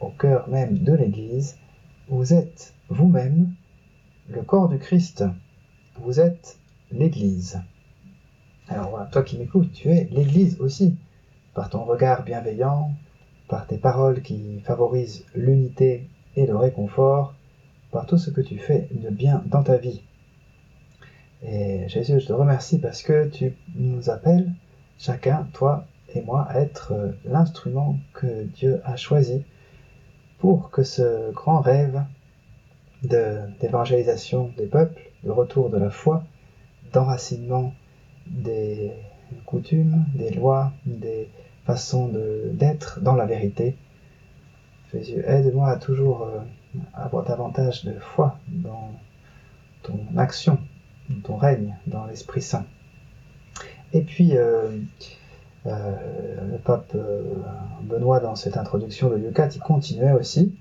au cœur même de l'Église, vous êtes vous-même le corps du Christ. Vous êtes l'Église. Alors voilà, toi qui m'écoutes, tu es l'Église aussi, par ton regard bienveillant, par tes paroles qui favorisent l'unité et le réconfort, par tout ce que tu fais de bien dans ta vie. Et Jésus, je te remercie parce que tu nous appelles, chacun, toi et moi, à être l'instrument que Dieu a choisi pour que ce grand rêve d'évangélisation des peuples, de retour de la foi, d'enracinement des coutumes, des lois, des façons d'être dans la vérité. Jésus, aide-moi à toujours avoir davantage de foi dans ton action, dans ton règne, dans l'Esprit Saint. Et puis, le pape Benoît, dans cette introduction de Luc 4, il continuait aussi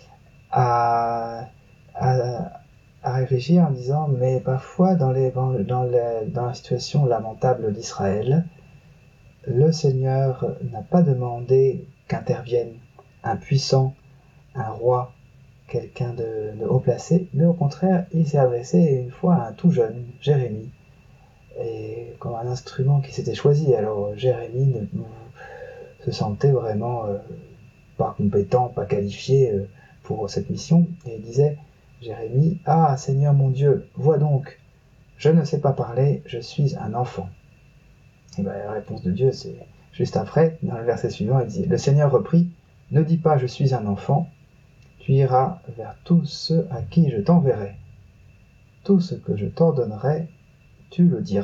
à réfléchir en disant, mais parfois dans la situation lamentable d'Israël, le Seigneur n'a pas demandé qu'intervienne un puissant, un roi, quelqu'un de haut placé, mais au contraire, il s'est adressé une fois à un tout jeune, Jérémie, et comme un instrument qui s'était choisi. Alors Jérémie se sentait vraiment pas compétent, pas qualifié pour cette mission, et il disait, Jérémie, « Ah, Seigneur mon Dieu, vois donc, je ne sais pas parler, je suis un enfant. » Et bien la réponse de Dieu, c'est juste après, dans le verset suivant, il dit, « Le Seigneur reprit, ne dis pas je suis un enfant, tu iras vers tous ceux à qui je t'enverrai. Tout ce que je t'ordonnerai, tu le diras. »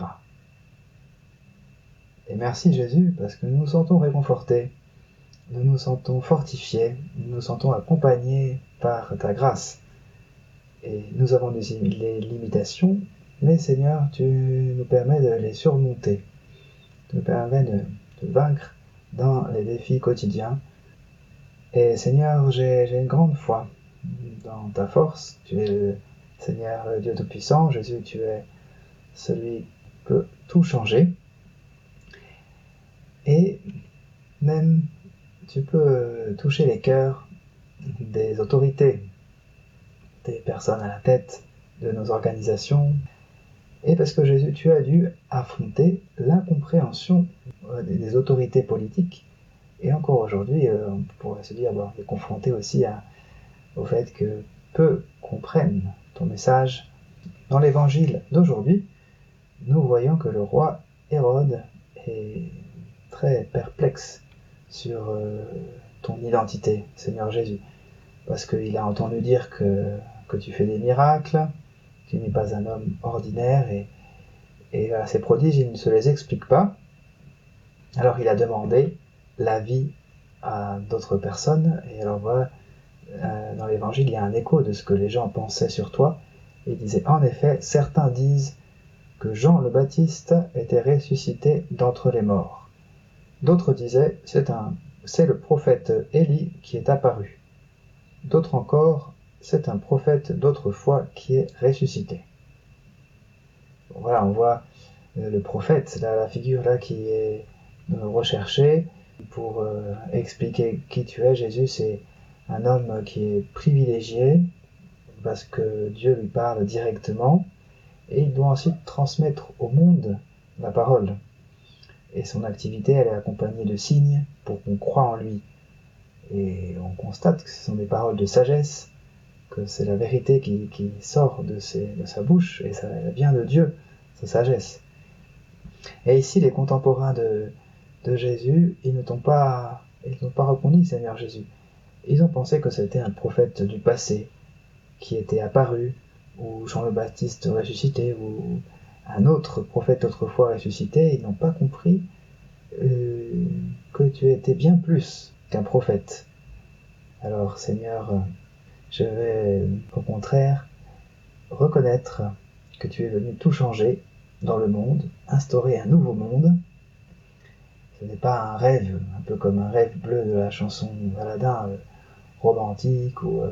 Et merci Jésus, parce que nous nous sentons réconfortés, nous nous sentons fortifiés, nous nous sentons accompagnés par ta grâce. Et nous avons des limitations, mais Seigneur, tu nous permets de les surmonter. Tu nous permets de vaincre dans les défis quotidiens. Et Seigneur, j'ai une grande foi dans ta force. Tu es le Seigneur, le Dieu Tout-Puissant. Jésus, tu es celui qui peut tout changer. Et même, tu peux toucher les cœurs des autorités, des personnes à la tête de nos organisations. Et parce que Jésus, tu as dû affronter l'incompréhension des autorités politiques. Et encore aujourd'hui, on pourrait se dire, on est confronté aussi au fait que peu comprennent ton message. Dans l'évangile d'aujourd'hui, nous voyons que le roi Hérode est très perplexe sur ton identité, Seigneur Jésus, parce qu'il a entendu dire que tu fais des miracles, tu n'es pas un homme ordinaire, et voilà, ces prodiges, il ne se les explique pas. Alors il a demandé l'avis à d'autres personnes, et alors voilà, dans l'évangile, il y a un écho de ce que les gens pensaient sur toi. Il disait, en effet, certains disent que Jean le Baptiste était ressuscité d'entre les morts. D'autres disaient, c'est le prophète Élie qui est apparu. D'autres encore, c'est un prophète d'autrefois qui est ressuscité. Voilà, on voit le prophète, la figure là qui est recherchée pour expliquer qui tu es. Jésus, c'est un homme qui est privilégié parce que Dieu lui parle directement et il doit ensuite transmettre au monde la parole. Et son activité, elle est accompagnée de signes pour qu'on croie en lui. Et on constate que ce sont des paroles de sagesse, que c'est la vérité qui sort de sa bouche, et ça vient de Dieu, sa sagesse. Et ici, les contemporains de Jésus, ils ne t'ont pas reconnu, Seigneur Jésus. Ils ont pensé que c'était un prophète du passé, qui était apparu, ou Jean le Baptiste ressuscité, ou un autre prophète autrefois ressuscité. Ils n'ont pas compris que tu étais bien plus qu'un prophète. Alors Seigneur, je vais au contraire reconnaître que tu es venu tout changer dans le monde, instaurer un nouveau monde. Ce n'est pas un rêve, un peu comme un rêve bleu de la chanson d'Aladin, romantique ou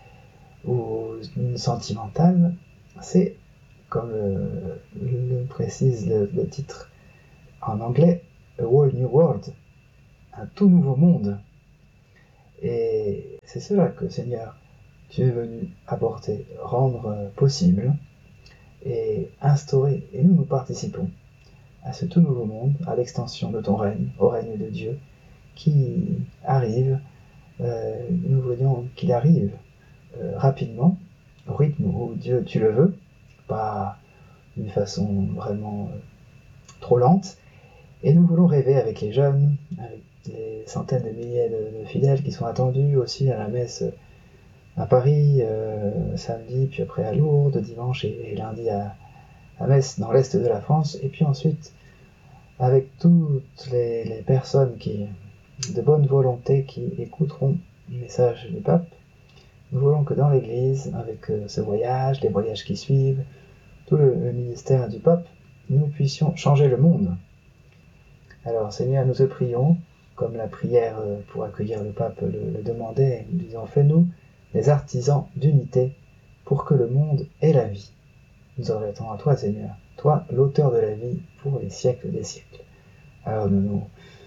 sentimentale. C'est, comme le précise le titre en anglais, A Whole New World, un tout nouveau monde. Et c'est cela que, Seigneur, tu es venu apporter, rendre possible et instaurer, et nous participons à ce tout nouveau monde, à l'extension de ton règne, au règne de Dieu, qui arrive, nous voulons qu'il arrive rapidement, au rythme où Dieu tu le veux, pas d'une façon vraiment trop lente, et nous voulons rêver avec les jeunes, avec les centaines de milliers de fidèles qui sont attendus aussi à la messe à Paris, samedi, puis après à Lourdes, dimanche et lundi à Metz, dans l'est de la France, et puis ensuite avec toutes les personnes de bonne volonté qui écouteront le message du pape. Nous voulons que dans l'Église, avec ce voyage, les voyages qui suivent, tout le ministère du pape, nous puissions changer le monde. Alors Seigneur, nous te prions, comme la prière pour accueillir le pape le demandait, nous disons, fais-nous les artisans d'unité pour que le monde ait la vie. Nous en remettons à toi, Seigneur, toi, l'auteur de la vie pour les siècles des siècles. Alors nous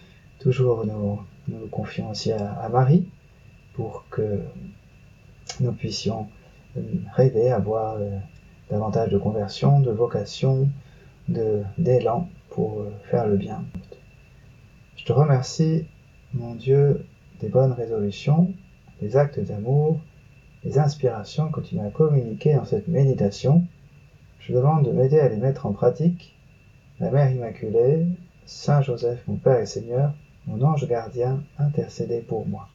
confions aussi à Marie pour que nous puissions rêver, avoir davantage de conversion, de vocation, d'élan pour faire le bien. Je te remercie, mon Dieu, des bonnes résolutions, des actes d'amour, des inspirations que tu m'as communiquées dans cette méditation. Je demande de m'aider à les mettre en pratique. La Mère Immaculée, Saint Joseph, mon Père et Seigneur, mon ange gardien, intercédez pour moi.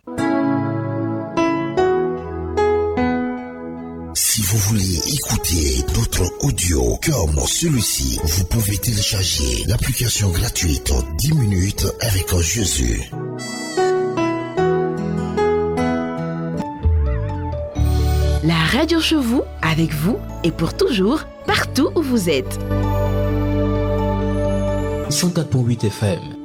Si vous voulez écouter d'autres audios comme celui-ci, vous pouvez télécharger l'application gratuite 10 minutes avec Jésus. La radio chez vous, avec vous et pour toujours, partout où vous êtes. 104.8 FM